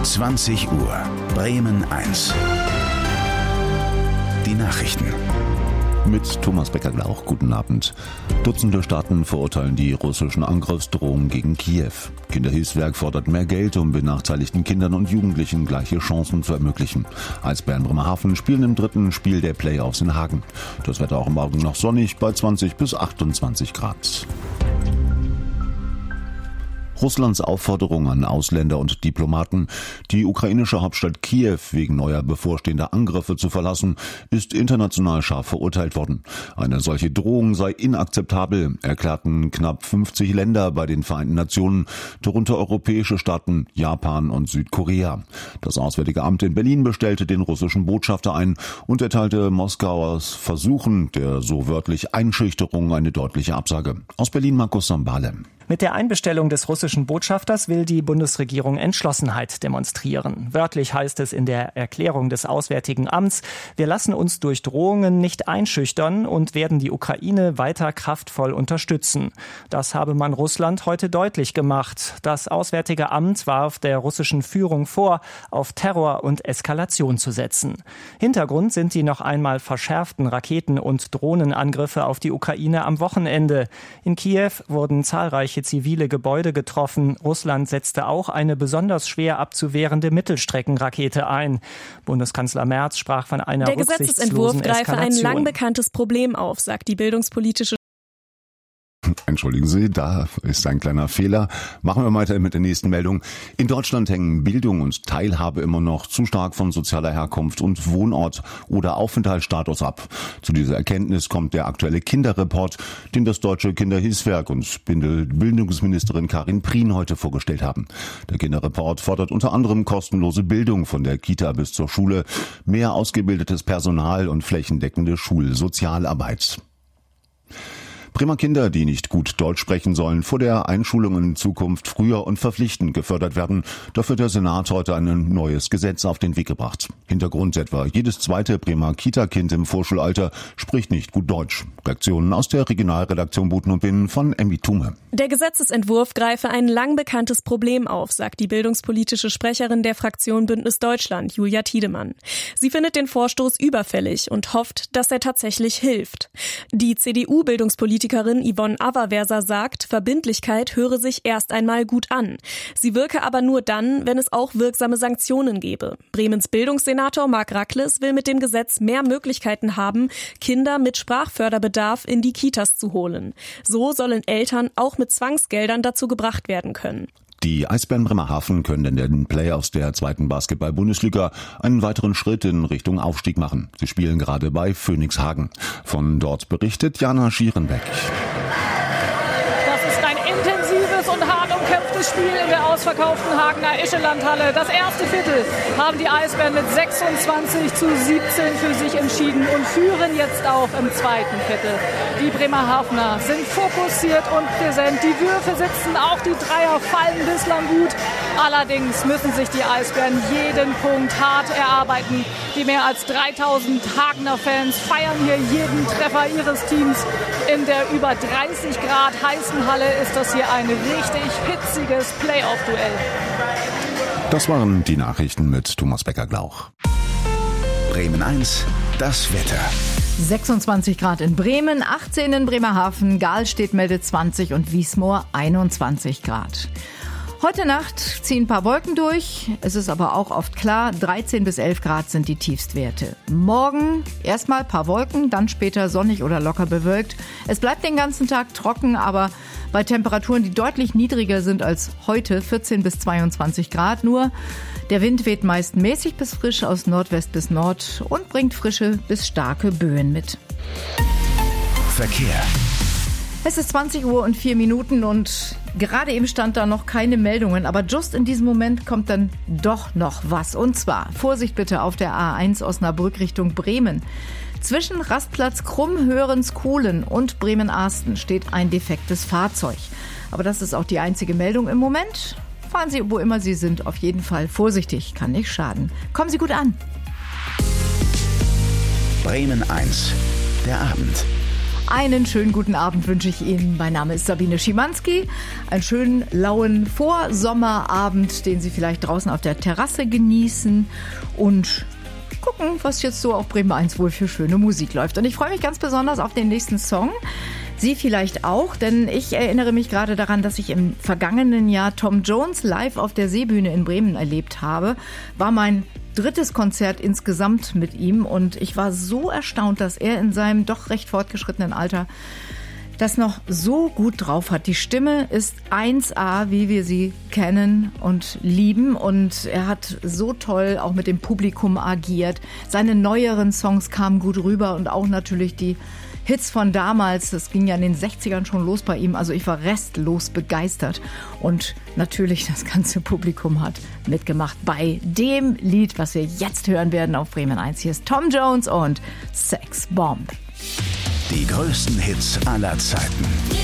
20 Uhr, Bremen 1. Die Nachrichten. Mit Thomas Becker-Glauch, guten Abend. Dutzende Staaten verurteilen die russischen Angriffsdrohungen gegen Kiew. Kinderhilfswerk fordert mehr Geld, um benachteiligten Kindern und Jugendlichen gleiche Chancen zu ermöglichen. Eisbären Bremerhaven spielen im dritten Spiel der Playoffs in Hagen. Das Wetter auch morgen noch sonnig bei 20 bis 28 Grad. Russlands Aufforderung an Ausländer und Diplomaten, die ukrainische Hauptstadt Kiew wegen neuer bevorstehender Angriffe zu verlassen, ist international scharf verurteilt worden. Eine solche Drohung sei inakzeptabel, erklärten knapp 50 Länder bei den Vereinten Nationen, darunter europäische Staaten, Japan und Südkorea. Das Auswärtige Amt in Berlin bestellte den russischen Botschafter ein und erteilte Moskauers Versuchen der so wörtlich Einschüchterung eine deutliche Absage. Aus Berlin Markus Sambale. Mit der Einbestellung des russischen Botschafters will die Bundesregierung Entschlossenheit demonstrieren. Wörtlich heißt es in der Erklärung des Auswärtigen Amts: Wir lassen uns durch Drohungen nicht einschüchtern und werden die Ukraine weiter kraftvoll unterstützen. Das habe man Russland heute deutlich gemacht. Das Auswärtige Amt warf der russischen Führung vor, auf Terror und Eskalation zu setzen. Hintergrund sind die noch einmal verschärften Raketen- und Drohnenangriffe auf die Ukraine am Wochenende. In Kiew wurden zahlreiche zivile Gebäude getroffen. Russland setzte auch eine besonders schwer abzuwehrende Mittelstreckenrakete ein. Bundeskanzler Merz sprach von einer rücksichtslosen Eskalation. Der Gesetzesentwurf greife ein lang bekanntes Problem auf, sagt die bildungspolitische. Entschuldigen Sie, da ist ein kleiner Fehler. Machen wir weiter mit der nächsten Meldung. In Deutschland hängen Bildung und Teilhabe immer noch zu stark von sozialer Herkunft und Wohnort oder Aufenthaltsstatus ab. Zu dieser Erkenntnis kommt der aktuelle Kinderreport, den das Deutsche Kinderhilfswerk und Bildungsministerin Karin Prien heute vorgestellt haben. Der Kinderreport fordert unter anderem kostenlose Bildung von der Kita bis zur Schule, mehr ausgebildetes Personal und flächendeckende Schulsozialarbeit. Bremer Kinder, die nicht gut Deutsch sprechen sollen, vor der Einschulung in Zukunft früher und verpflichtend gefördert werden. Dafür hat der Senat heute ein neues Gesetz auf den Weg gebracht. Hintergrund etwa: jedes zweite Bremer Kita-Kind im Vorschulalter spricht nicht gut Deutsch. Reaktionen aus der Regionalredaktion Buten und Binnen von Emmy Thume. Der Gesetzesentwurf greife ein lang bekanntes Problem auf, sagt die bildungspolitische Sprecherin der Fraktion Bündnis Deutschland, Julia Tiedemann. Sie findet den Vorstoß überfällig und hofft, dass er tatsächlich hilft. Die CDU-Bildungspolitikerin Yvonne Averwerser sagt, Verbindlichkeit höre sich erst einmal gut an. Sie wirke aber nur dann, wenn es auch wirksame Sanktionen gäbe. Bremens Bildungssenator Marc Rackles will mit dem Gesetz mehr Möglichkeiten haben, Kinder mit Sprachförderbedarf in die Kitas zu holen. So sollen Eltern auch mit Zwangsgeldern dazu gebracht werden können. Die Eisbären Bremerhaven können in den Playoffs der zweiten Basketball-Bundesliga einen weiteren Schritt in Richtung Aufstieg machen. Sie spielen gerade bei Phoenix Hagen. Von dort berichtet Jana Schierenbeck. Das ist ein intensives und hart umkämpftes Spiel in der ausverkauften Hagener Ischelandhalle. Das erste Viertel haben die Eisbären mit 26:17 für sich entschieden und führen jetzt auch im zweiten Viertel. Die Bremerhavener sind fokussiert und präsent. Die Würfe sitzen, auch die Dreier fallen bislang gut. Allerdings müssen sich die Eisbären jeden Punkt hart erarbeiten. Die mehr als 3000 Hagener Fans feiern hier jeden Treffer ihres Teams. In der über 30 Grad heißen Halle ist das hier ein richtig hitziges Playoff-Duell. Das waren die Nachrichten mit Thomas Becker-Glauch. Bremen 1, das Wetter. 26 Grad in Bremen, 18 in Bremerhaven, Gahlstedt meldet 20 und Wiesmoor 21 Grad. Heute Nacht ziehen ein paar Wolken durch, es ist aber auch oft klar, 13 bis 11 Grad sind die Tiefstwerte. Morgen erstmal ein paar Wolken, dann später sonnig oder locker bewölkt. Es bleibt den ganzen Tag trocken, aber bei Temperaturen, die deutlich niedriger sind als heute, 14 bis 22 Grad nur. Der Wind weht meist mäßig bis frisch aus Nordwest bis Nord und bringt frische bis starke Böen mit. Verkehr. Es ist 20 Uhr und 4 Minuten und gerade eben stand da noch keine Meldungen, aber just in diesem Moment kommt dann doch noch was. Und zwar, Vorsicht bitte auf der A1 Osnabrück Richtung Bremen. Zwischen Rastplatz Krumm-Hörens-Kuhlen und Bremen-Arsten steht ein defektes Fahrzeug. Aber das ist auch die einzige Meldung im Moment. Fahren Sie, wo immer Sie sind, auf jeden Fall vorsichtig, kann nicht schaden. Kommen Sie gut an. Bremen 1, der Abend. Einen schönen guten Abend wünsche ich Ihnen. Mein Name ist Sabine Schimanski. Einen schönen, lauen Vorsommerabend, den Sie vielleicht draußen auf der Terrasse genießen und gucken, was jetzt so auf Bremen 1 wohl für schöne Musik läuft. Und ich freue mich ganz besonders auf den nächsten Song. Sie vielleicht auch, denn ich erinnere mich gerade daran, dass ich im vergangenen Jahr Tom Jones live auf der Seebühne in Bremen erlebt habe. War mein 3. Konzert insgesamt mit ihm und ich war so erstaunt, dass er in seinem doch recht fortgeschrittenen Alter das noch so gut drauf hat. Die Stimme ist 1A, wie wir sie kennen und lieben, und er hat so toll auch mit dem Publikum agiert. Seine neueren Songs kamen gut rüber und auch natürlich die Hits von damals. Das ging ja in den 60ern schon los bei ihm. Also ich war restlos begeistert und natürlich das ganze Publikum hat mitgemacht bei dem Lied, was wir jetzt hören werden auf Bremen 1. Hier ist Tom Jones und Sex Bomb. Die größten Hits aller Zeiten.